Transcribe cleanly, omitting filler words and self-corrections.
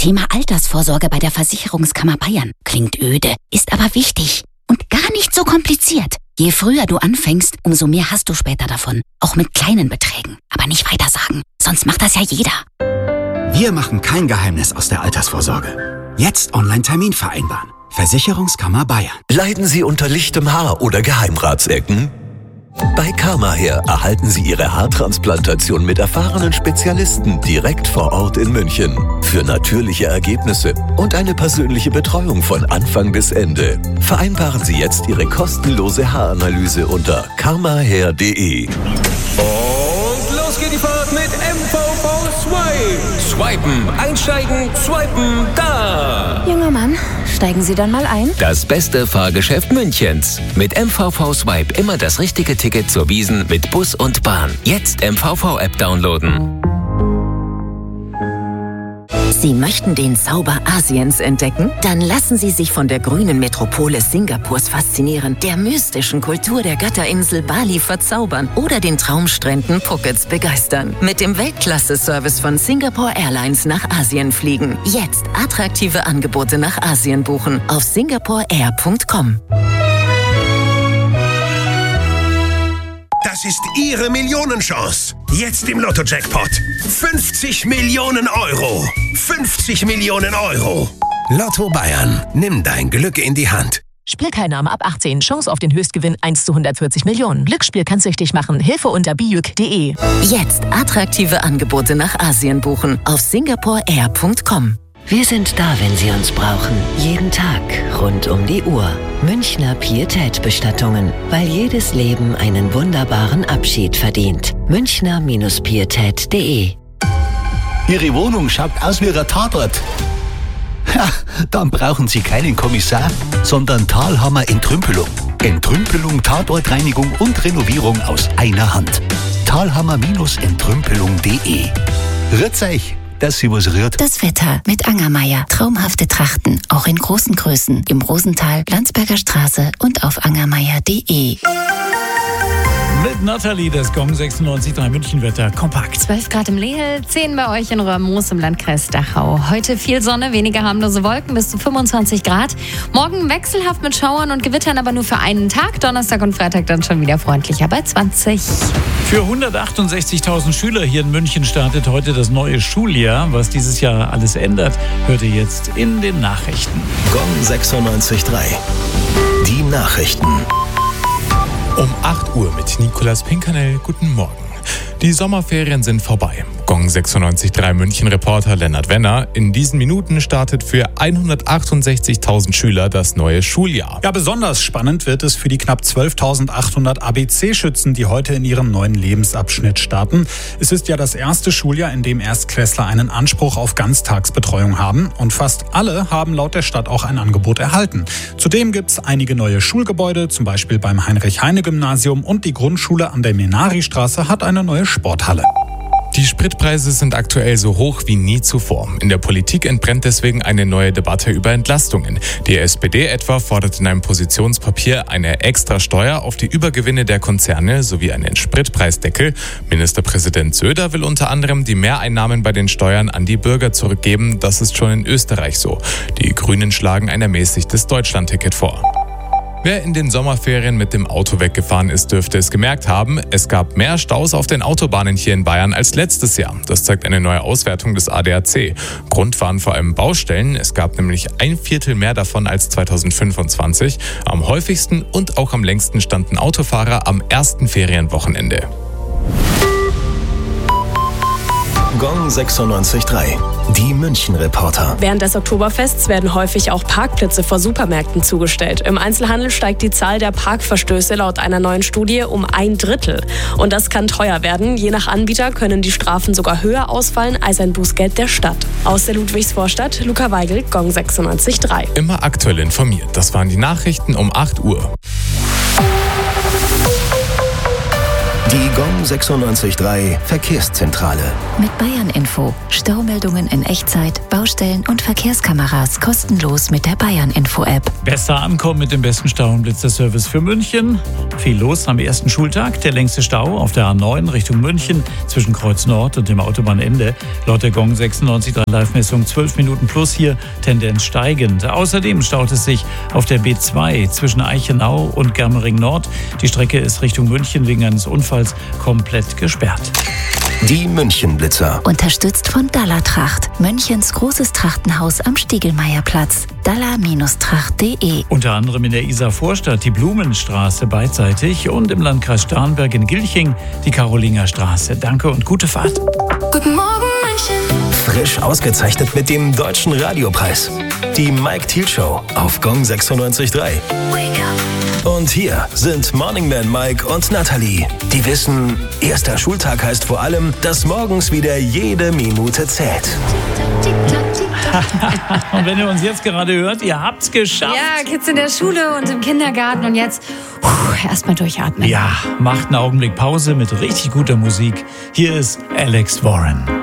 Thema Altersvorsorge bei der Versicherungskammer Bayern. Klingt öde, ist aber wichtig und gar nicht so kompliziert. Je früher du anfängst, umso mehr hast du später davon. Auch mit kleinen Beträgen. Aber nicht weitersagen, sonst macht das ja jeder. Wir machen kein Geheimnis aus der Altersvorsorge. Jetzt Online-Termin vereinbaren. Versicherungskammer Bayern. Leiden Sie unter lichtem Haar oder Geheimratsecken? Bei KarmaHair erhalten Sie Ihre Haartransplantation mit erfahrenen Spezialisten direkt vor Ort in München. Für natürliche Ergebnisse und eine persönliche Betreuung von Anfang bis Ende. Vereinbaren Sie jetzt Ihre kostenlose Haaranalyse unter karmahair.de. Und los geht die Fahrt mit MVV Swipe. Swipen, einsteigen, swipen, da. Junger Mann, steigen Sie dann mal ein. Das beste Fahrgeschäft Münchens. Mit MVV Swipe immer das richtige Ticket zur Wiesn mit Bus und Bahn. Jetzt MVV-App downloaden. Sie möchten den Zauber Asiens entdecken? Dann lassen Sie sich von der grünen Metropole Singapurs faszinieren, der mystischen Kultur der Götterinsel Bali verzaubern oder den Traumstränden Phukets begeistern. Mit dem Weltklasse-Service von Singapore Airlines nach Asien fliegen. Jetzt attraktive Angebote nach Asien buchen auf singaporeair.com. Das ist Ihre Millionenchance. Jetzt im Lotto-Jackpot. 50 Millionen Euro. 50 Millionen Euro. Lotto Bayern. Nimm dein Glück in die Hand. Spielteilnahme ab 18. Chance auf den Höchstgewinn 1:140 Millionen. Glücksspiel kann süchtig machen. Hilfe unter biuk.de. Jetzt attraktive Angebote nach Asien buchen auf singaporeair.com. Wir sind da, wenn Sie uns brauchen. Jeden Tag, rund um die Uhr. Münchner Pietät-Bestattungen, weil jedes Leben einen wunderbaren Abschied verdient. Münchner-pietät.de. Ihre Wohnung schaut aus wie ein Tatort. Ja, dann brauchen Sie keinen Kommissar, sondern Thalhammer Entrümpelung. Entrümpelung, Tatortreinigung und Renovierung aus einer Hand. Thalhammer-entrümpelung.de. Rührt's euch, dass Sie was rührt. Das Wetter mit Angermeier. Traumhafte Trachten, auch in großen Größen. Im Rosental, Landsberger Straße und auf angermeier.de. Mit Nathalie, das Gong 96.3 Münchenwetter kompakt. 12 Grad im Lehel, 10 bei euch in Röhrmoos im Landkreis Dachau. Heute viel Sonne, weniger harmlose Wolken, bis zu 25 Grad. Morgen wechselhaft mit Schauern und Gewittern, aber nur für einen Tag. Donnerstag und Freitag dann schon wieder freundlicher bei 20. Für 168.000 Schüler hier in München startet heute das neue Schuljahr. Was dieses Jahr alles ändert, hört ihr jetzt in den Nachrichten. Gong 96.3. Die Nachrichten. Um 8 Uhr mit Nicolas Pinkernell. Guten Morgen. Die Sommerferien sind vorbei. Gong 96.3 München-Reporter Lennart Wenner. In diesen Minuten startet für 168.000 Schüler das neue Schuljahr. Ja, besonders spannend wird es für die knapp 12.800 ABC-Schützen, die heute in ihrem neuen Lebensabschnitt starten. Es ist ja das erste Schuljahr, in dem Erstklässler einen Anspruch auf Ganztagsbetreuung haben. Und fast alle haben laut der Stadt auch ein Angebot erhalten. Zudem gibt es einige neue Schulgebäude, zum Beispiel beim Heinrich-Heine-Gymnasium, und die Grundschule an der Menari-Straße hat eine neue Sporthalle. Die Spritpreise sind aktuell so hoch wie nie zuvor. In der Politik entbrennt deswegen eine neue Debatte über Entlastungen. Die SPD etwa fordert in einem Positionspapier eine Extrasteuer auf die Übergewinne der Konzerne sowie einen Spritpreisdeckel. Ministerpräsident Söder will unter anderem die Mehreinnahmen bei den Steuern an die Bürger zurückgeben. Das ist schon in Österreich so. Die Grünen schlagen ein ermäßigtes Deutschlandticket vor. Wer in den Sommerferien mit dem Auto weggefahren ist, dürfte es gemerkt haben. Es gab mehr Staus auf den Autobahnen hier in Bayern als letztes Jahr. Das zeigt eine neue Auswertung des ADAC. Grund waren vor allem Baustellen. Es gab nämlich 1/4 mehr davon als 2025. Am häufigsten und auch am längsten standen Autofahrer am ersten Ferienwochenende. Gong 96.3. Die München-Reporter. Während des Oktoberfests werden häufig auch Parkplätze vor Supermärkten zugestellt. Im Einzelhandel steigt die Zahl der Parkverstöße laut einer neuen Studie um 1/3. Und das kann teuer werden. Je nach Anbieter können die Strafen sogar höher ausfallen als ein Bußgeld der Stadt. Aus der Ludwigsvorstadt, Luca Weigel, Gong 96.3. Immer aktuell informiert. Das waren die Nachrichten um 8 Uhr. Die GOM 96.3 Verkehrszentrale. Mit Bayern Info. Staumeldungen in Echtzeit, Baustellen und Verkehrskameras kostenlos mit der Bayern Info App. Besser ankommen mit dem besten Stau- und Blitzerservice für München. Viel los am ersten Schultag. Der längste Stau auf der A9 Richtung München zwischen Kreuz Nord und dem Autobahnende. Laut der GOM 96.3 Live-Messung 12 Minuten plus hier, Tendenz steigend. Außerdem staut es sich auf der B2 zwischen Eichenau und Germering Nord. Die Strecke ist Richtung München wegen eines Unfalls komplett gesperrt. Die München-Blitzer. Unterstützt von Dallertracht. Münchens großes Trachtenhaus am Stiegelmeierplatz. Daller-tracht.de. Unter anderem in der Isar-Vorstadt die Blumenstraße beidseitig und im Landkreis Starnberg in Gilching die Karolingerstraße. Danke und gute Fahrt. Guten Morgen, München. Frisch ausgezeichnet mit dem Deutschen Radiopreis. Die Mike Thiel Show auf GOM 96.3. Und hier sind Morning Man Mike und Nathalie. Die wissen, erster Schultag heißt vor allem, dass morgens wieder jede Minute zählt. Und wenn ihr uns jetzt gerade hört, ihr habt's geschafft. Ja, Kids in der Schule und im Kindergarten und jetzt erstmal durchatmen. Ja, macht einen Augenblick Pause mit richtig guter Musik. Hier ist Alex Warren.